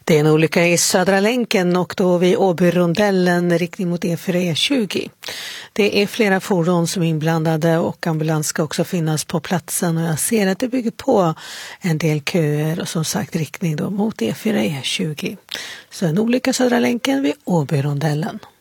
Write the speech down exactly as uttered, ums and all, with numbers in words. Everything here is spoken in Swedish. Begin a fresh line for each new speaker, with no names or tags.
Det är en olycka i Södra länken och då vid Åbyrondellen riktning mot E fyra E tjugo. Det är flera fordon som är inblandade och ambulans ska också finnas på platsen och jag ser att det bygger på en del köer och som sagt riktning då mot E fyra E tjugo. Så en olycka i Södra länken vid Åbyrondellen.